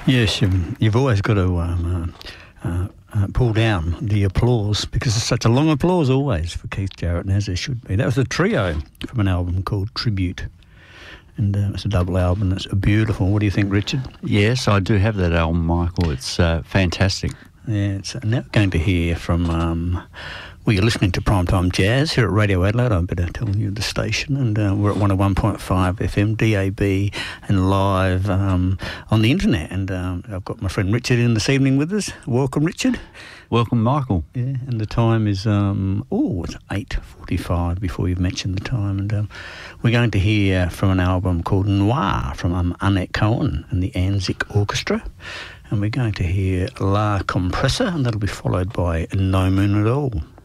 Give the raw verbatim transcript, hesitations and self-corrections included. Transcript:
Yes, you've, you've always got to um, uh, uh, uh, pull down the applause because it's such a long applause always for Keith Jarrett, and as there should be. That was a trio from an album called Tribute, and uh, it's a double album. It's beautiful. What do you think, Richard? Yes, I do have that album, Michael. It's uh, fantastic. Yeah, it's uh, now going to hear from... Um, well, you're listening to Primetime Jazz here at Radio Adelaide. I better tell you the station. And uh, we're at one oh one point five F M, D A B, and live um, on the internet. And um, I've got my friend Richard in this evening with us. Welcome, Richard. Welcome, Michael. Yeah, and the time is, um, oh, it's eight forty-five before you've mentioned the time. And um, we're going to hear from an album called Noir from um, Annette Cohen and the Anzik Orchestra. And we're going to hear La Compressa, and that'll be followed by No Moon at All.